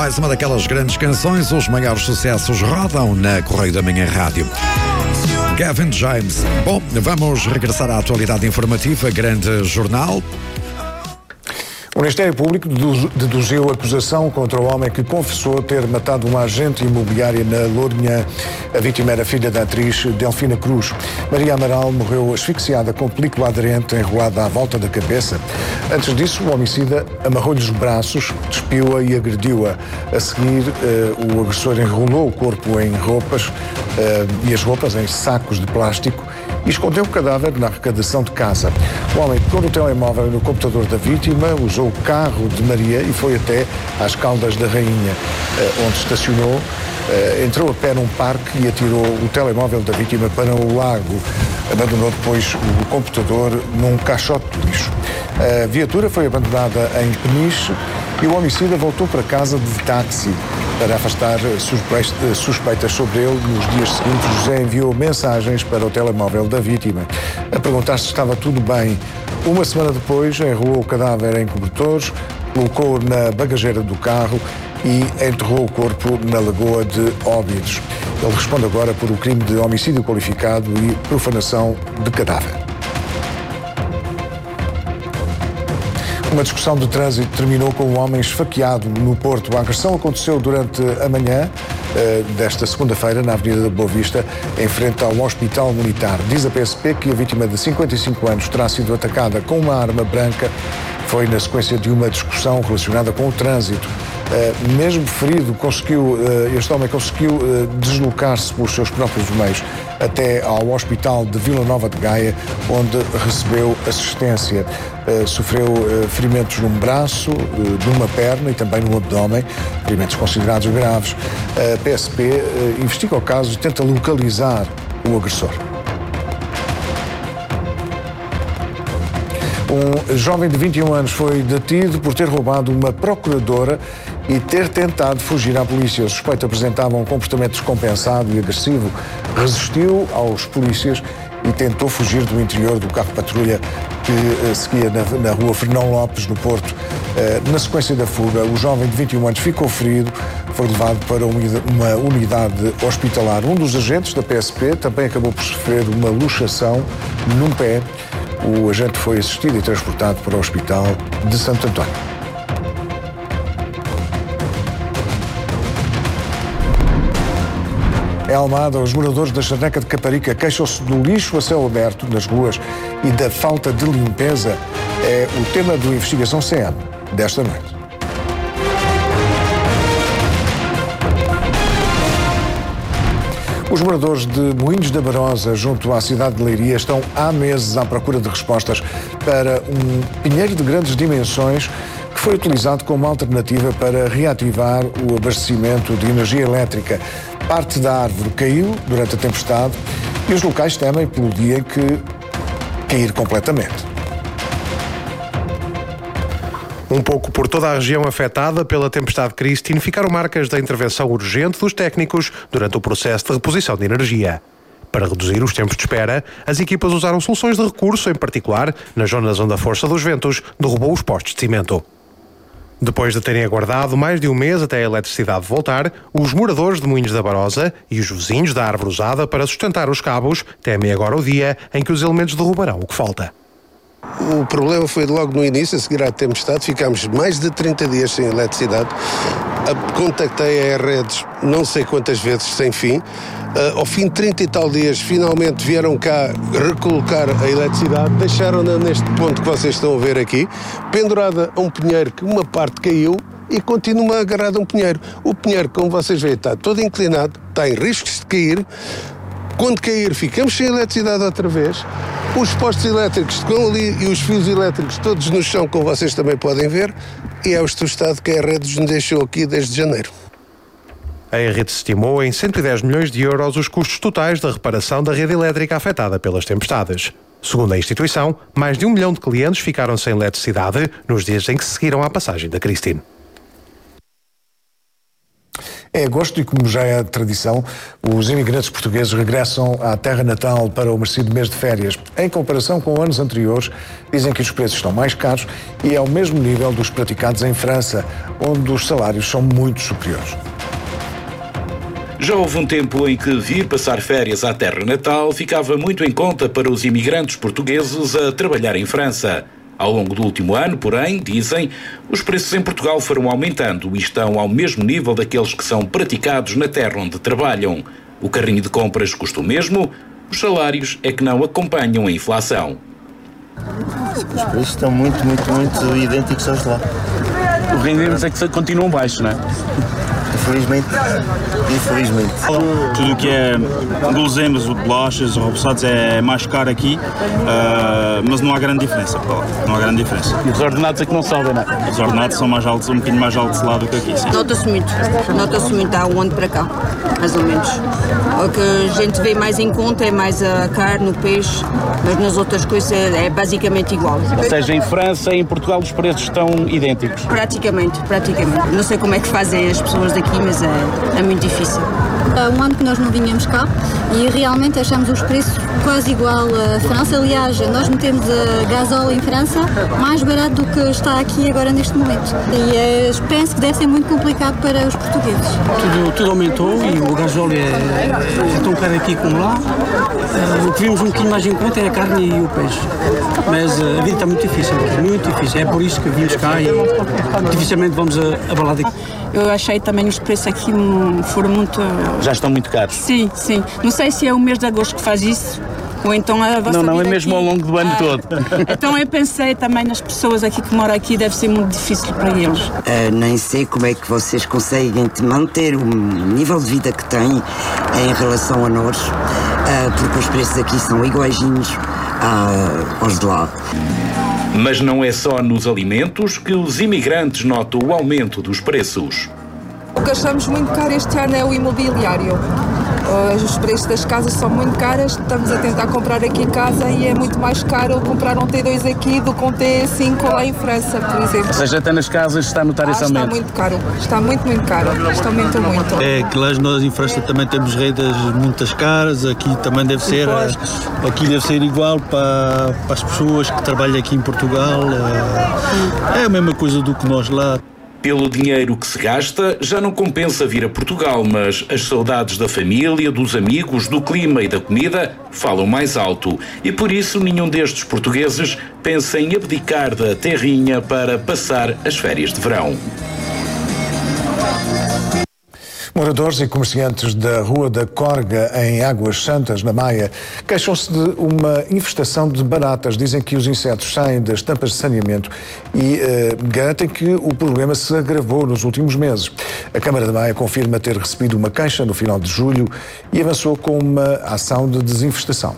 Mais uma daquelas grandes canções, os maiores sucessos rodam na Correio da Manhã Rádio. Gavin James. Bom, vamos regressar à atualidade informativa, grande jornal. O Ministério Público deduziu acusação contra o homem que confessou ter matado uma agente imobiliária na Lourinhã. A vítima era filha da atriz Delfina Cruz. Maria Amaral morreu asfixiada com película aderente enrolada à volta da cabeça. Antes disso, o homicida amarrou-lhe os braços, despiu-a e agrediu-a. A seguir, o agressor enrolou o corpo em roupas e as roupas em sacos de plástico e escondeu o cadáver na arrecadação de casa. O homem pegou no telemóvel e no computador da vítima, usou o carro de Maria e foi até às Caldas da Rainha, onde estacionou, entrou a pé num parque e atirou o telemóvel da vítima para o lago. Abandonou depois o computador num caixote de lixo. A viatura foi abandonada em Peniche e o homicida voltou para casa de táxi. Para afastar suspeitas sobre ele, nos dias seguintes, José enviou mensagens para o telemóvel da vítima a perguntar se estava tudo bem. Uma semana depois, enrolou o cadáver em cobertores, colocou-o na bagageira do carro e enterrou o corpo na Lagoa de Óbidos. Ele responde agora por o crime de homicídio qualificado e profanação de cadáver. Uma discussão de trânsito terminou com um homem esfaqueado no Porto. A agressão aconteceu durante a manhã desta segunda-feira na Avenida da Boa Vista, em frente ao Hospital Militar. Diz a PSP que a vítima de 55 anos terá sido atacada com uma arma branca. Foi na sequência de uma discussão relacionada com o trânsito. Mesmo ferido, este homem conseguiu deslocar-se pelos seus próprios meios até ao Hospital de Vila Nova de Gaia, onde recebeu assistência. Sofreu ferimentos num braço, numa perna e também no abdômen, ferimentos considerados graves. A PSP investiga o caso e tenta localizar o agressor. Um jovem de 21 anos foi detido por ter roubado uma procuradora e ter tentado fugir à polícia. O suspeito apresentava um comportamento descompensado e agressivo, resistiu aos polícias e tentou fugir do interior do carro patrulha que seguia na rua Fernão Lopes, no Porto. Na sequência da fuga, o jovem de 21 anos ficou ferido, foi levado para uma unidade hospitalar. Um dos agentes da PSP também acabou por sofrer uma luxação num pé. O agente foi assistido e transportado para o Hospital de Santo António. Em Almada, os moradores da Charneca de Caparica queixam-se do lixo a céu aberto nas ruas e da falta de limpeza. É o tema do Investigação CM desta noite. Os moradores de Moinhos da Barosa, junto à cidade de Leiria, estão há meses à procura de respostas para um pinheiro de grandes dimensões que foi utilizado como alternativa para reativar o abastecimento de energia elétrica. Parte da árvore caiu durante a tempestade e os locais temem pelo dia que cair completamente. Um pouco por toda a região afetada pela tempestade Christine, ficaram marcas da intervenção urgente dos técnicos durante o processo de reposição de energia. Para reduzir os tempos de espera, as equipas usaram soluções de recurso, em particular, nas zonas onde a força dos ventos derrubou os postes de cimento. Depois de terem aguardado mais de um mês até a eletricidade voltar, os moradores de Moinhos da Barosa e os vizinhos da árvore usada para sustentar os cabos temem agora o dia em que os elementos derrubarão o que falta. O problema foi logo no início, a seguir à tempestade, ficámos mais de 30 dias sem eletricidade. Contactei a redes não sei quantas vezes, sem fim. Ao fim de 30 e tal dias, finalmente vieram cá recolocar a eletricidade, deixaram-na neste ponto que vocês estão a ver aqui, pendurada a um pinheiro que uma parte caiu e continua agarrado a um pinheiro. O pinheiro, como vocês veem, está todo inclinado, está em riscos de cair. Quando cair, ficamos sem eletricidade outra vez. Os postos elétricos estão ali e os fios elétricos todos no chão, como vocês também podem ver. E é o estado que a rede nos deixou aqui desde janeiro. A rede estimou em 110 milhões de euros os custos totais da reparação da rede elétrica afetada pelas tempestades. Segundo a instituição, mais de 1 milhão de clientes ficaram sem eletricidade nos dias em que seguiram à passagem da Christine. Em agosto, e como já é tradição, os imigrantes portugueses regressam à terra natal para o merecido mês de férias. Em comparação com anos anteriores, dizem que os preços estão mais caros e é ao mesmo nível dos praticados em França, onde os salários são muito superiores. Já houve um tempo em que vir passar férias à terra natal ficava muito em conta para os imigrantes portugueses a trabalhar em França. Ao longo do último ano, porém, dizem, os preços em Portugal foram aumentando e estão ao mesmo nível daqueles que são praticados na terra onde trabalham. O carrinho de compras custa o mesmo, os salários é que não acompanham a inflação. Os preços estão muito idênticos aos de lá. Os rendimentos é que continuam baixos, não é? Infelizmente. Tudo o que é guloseimas, bolachas, repousados é mais caro aqui, mas não há grande diferença. Não há grande diferença. E os ordenados é que não sobem, não é? Os ordenados são mais altos, um bocadinho mais altos lá do que aqui, sim. Nota-se muito há um ano para cá, mais ou menos. O que a gente vê mais em conta é mais a carne, o peixe, mas nas outras coisas é basicamente igual. Ou seja, em França e em Portugal os preços estão idênticos? Praticamente. Não sei como é que fazem as pessoas daqui, mas é muito difícil. Há um ano que nós não vinhamos cá e realmente achamos os preços quase igual à França. Aliás, nós metemos a gasóleo em França mais barato do que está aqui agora neste momento. E penso que deve ser muito complicado para os portugueses. Tudo aumentou e o gasóleo é tão caro aqui como lá. O que vimos um bocadinho mais em conta é a carne e o peixe. Mas a vida está muito difícil. É por isso que vimos cá e dificilmente vamos abalar daqui. Eu achei também os preços aqui foram muito... Já estão muito caros? Sim. Não sei se é o mês de agosto que faz isso, ou então a vossa Não, é vida mesmo aqui. ao longo do ano todo. Então eu pensei também nas pessoas aqui que moram aqui, deve ser muito difícil para eles. Nem sei como é que vocês conseguem manter o nível de vida que têm em relação a nós, porque os preços aqui são iguaizinhos aos de lá. Mas não é só nos alimentos que os imigrantes notam o aumento dos preços. O que achamos muito caro este ano é o imobiliário. Os preços das casas são muito caras, estamos a tentar comprar aqui casa e é muito mais caro comprar um T2 aqui do que um T5 lá em França, por exemplo. Ou seja, até nas casas está a notar esse aumento? Está muito caro, está muito caro, isto aumenta muito. É que lá nós em França também temos rendas muitas caras, aqui também deve ser igual para as pessoas que trabalham aqui em Portugal, é a mesma coisa do que nós lá. Pelo dinheiro que se gasta, já não compensa vir a Portugal, mas as saudades da família, dos amigos, do clima e da comida falam mais alto. E por isso nenhum destes portugueses pensa em abdicar da terrinha para passar as férias de verão. Moradores e comerciantes da Rua da Corga, em Águas Santas, na Maia, queixam-se de uma infestação de baratas. Dizem que os insetos saem das tampas de saneamento e garantem que o problema se agravou nos últimos meses. A Câmara da Maia confirma ter recebido uma queixa no final de julho e avançou com uma ação de desinfestação.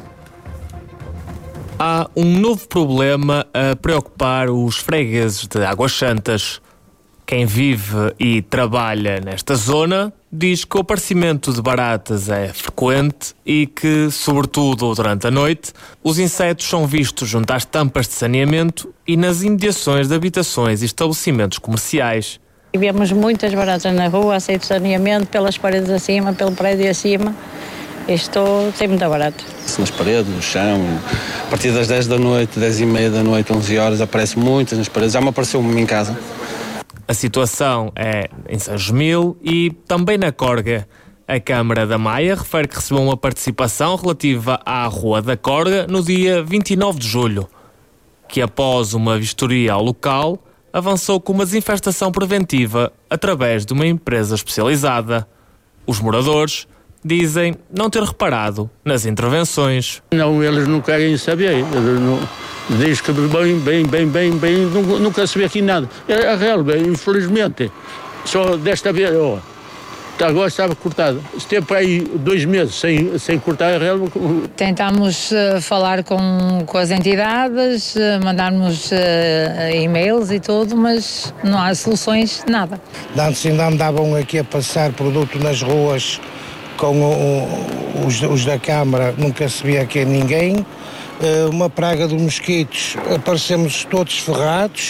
Há um novo problema a preocupar os fregueses de Águas Santas. Quem vive e trabalha nesta zona diz que o aparecimento de baratas é frequente e que, sobretudo durante a noite, os insetos são vistos junto às tampas de saneamento e nas imediações de habitações e estabelecimentos comerciais. Vemos muitas baratas na rua, a sair de saneamento, pelas paredes acima, pelo prédio acima. Isto tem muita barata. Nas paredes, no chão, a partir das 10 da noite, 10h30 da noite, 11 horas, aparece muitas nas paredes. Já me apareceu uma em casa. A situação é em São Gemil e também na Corga. A Câmara da Maia refere que recebeu uma participação relativa à Rua da Corga no dia 29 de julho, que após uma vistoria ao local, avançou com uma desinfestação preventiva através de uma empresa especializada. Os moradores dizem não ter reparado nas intervenções. Não, eles não querem saber. Diz que bem, nunca se vê aqui nada. É real, infelizmente. Só desta vez, agora estava cortado. Esteve aí 2 meses sem cortar a relva. Tentamos falar com as entidades, mandarmos e-mails e tudo, mas não há soluções, nada. Antes ainda andavam aqui a passar produto nas ruas com os da Câmara, nunca se via aqui ninguém. Uma praga de mosquitos, aparecemos todos ferrados.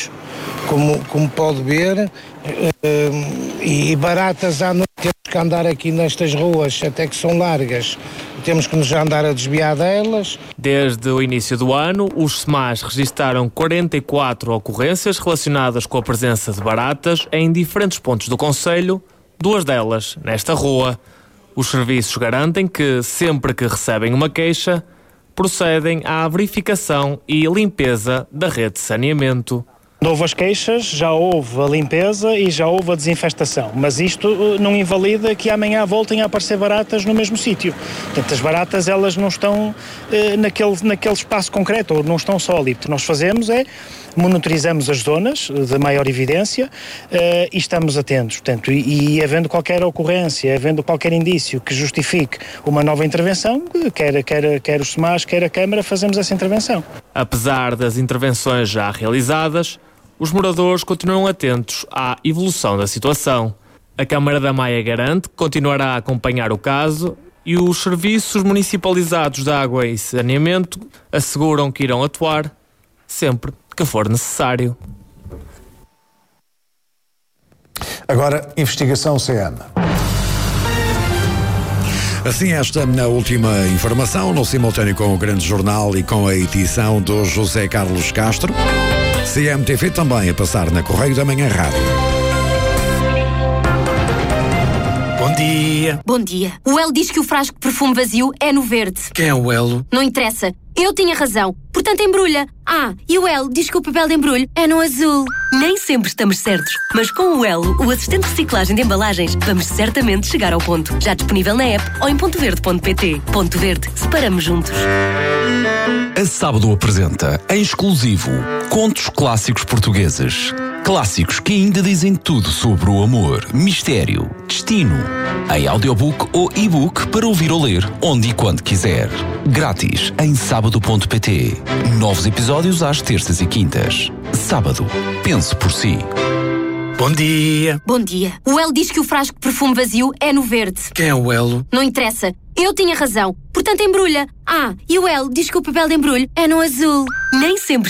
como pode ver, e baratas à noite temos que andar aqui nestas ruas, até que são largas, temos que nos andar a desviar delas. Desde o início do ano, os SEMAS registaram 44 ocorrências relacionadas com a presença de baratas em diferentes pontos do concelho, 2 delas nesta rua. Os serviços garantem que, sempre que recebem uma queixa, procedem à verificação e limpeza da rede de saneamento. Houve as queixas, já houve a limpeza e já houve a desinfestação, mas isto não invalida que amanhã voltem a aparecer baratas no mesmo sítio. Portanto, as baratas elas não estão naquele espaço concreto, ou não estão só ali. O que nós fazemos é monitorizamos as zonas de maior evidência e estamos atentos. Portanto, e havendo qualquer ocorrência, havendo qualquer indício que justifique uma nova intervenção, quer os SEMAS, quer a Câmara, fazemos essa intervenção. Apesar das intervenções já realizadas, os moradores continuam atentos à evolução da situação. A Câmara da Maia garante que continuará a acompanhar o caso e os serviços municipalizados de água e saneamento asseguram que irão atuar sempre que for necessário. Agora, investigação CM. Assim, esta a última informação, no simultâneo com o Grande Jornal e com a edição do José Carlos Castro. CMTV também a passar na Correio da Manhã Rádio. Bom dia. Bom dia. O Elo diz que o frasco de perfume vazio é no verde. Quem é o Elo? Não interessa. Eu tinha razão. Portanto, embrulha. E o Elo diz que o papel de embrulho é no azul. Nem sempre estamos certos, mas com o Elo, o assistente de reciclagem de embalagens, vamos certamente chegar ao ponto. Já disponível na app ou em pontoverde.pt. Ponto Verde. Separamos juntos. A Sábado apresenta, em exclusivo, Contos Clássicos Portugueses. Clássicos que ainda dizem tudo sobre o amor, mistério, destino. Em audiobook ou e-book para ouvir ou ler, onde e quando quiser. Grátis em sábado.pt. Novos episódios às terças e quintas. Sábado. Pense por si. Bom dia. Bom dia. O Elo diz que o frasco de perfume vazio é no verde. Quem é o Elo? Não interessa. Eu tinha razão. Portanto, embrulha. E o Elo diz que o papel de embrulho é no azul. Nem sempre